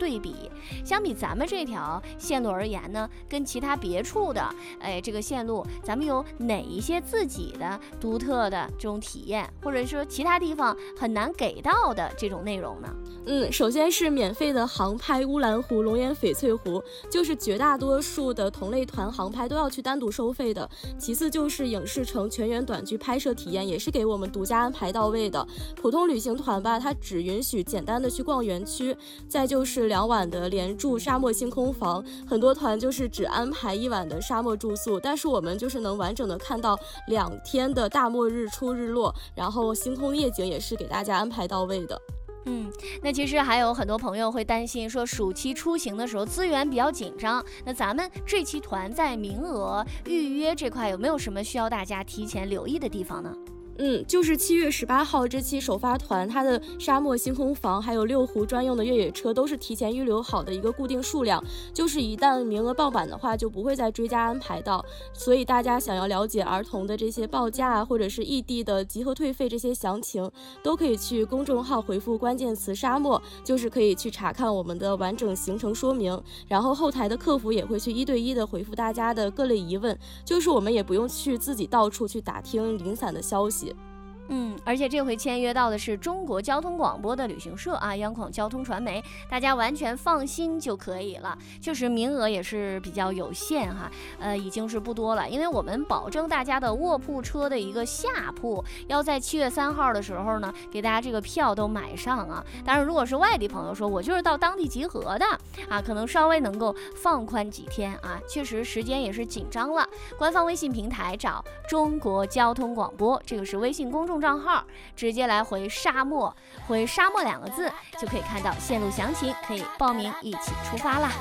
对比。相比咱们这条线路而言呢，跟其他别处的这个线路，咱们有哪一些自己的独特的这种体验，或者说其他地方很难给到的这种内容呢？ 首先是免费的航拍乌兰湖、龙岩翡翠湖，就是绝大多数的同类团航拍都要去单独收费的。其次就是影视城全员短剧拍摄体验，也是给我们独家安排到位的。普通旅行团吧，它只允许简单的去逛园区，再就是2晚的连住沙漠星空房，很多团就是只安排1晚的沙漠住宿，但是我们就是能完整的看到2天的大漠日出日落，然后星空夜景也是给大家安排到位的。 那其实还有很多朋友会担心说，暑期出行的时候资源比较紧张，那咱们这期团在名额预约这块有没有什么需要大家提前留意的地方呢？ 就是7月18号这期首发团，它的沙漠星空房还有6湖专用的越野车都是提前预留好的一个固定数量，就是一旦名额爆满的话，就不会再追加安排到。所以大家想要了解儿童的这些报价或者是异地的集合退费这些详情，都可以去公众号回复关键词沙漠，就是可以去查看我们的完整行程说明，然后后台的客服也会去1对1的回复大家的各类疑问，就是我们也不用去自己到处去打听零散的消息。 而且这回签约到的是中国交通广播的旅行社啊，央广交通传媒，大家完全放心就可以了。确实名额也是比较有限哈，已经是不多了，因为我们保证大家的卧铺车的一个下铺要在7月3号的时候呢，给大家这个票都买上啊。当然，如果是外地朋友说我就是到当地集合的啊，可能稍微能够放宽几天啊，确实时间也是紧张了。官方微信平台找中国交通广播，这个是微信公众账号，直接来回沙漠，回沙漠2个字就可以看到线路详情，可以报名一起出发啦。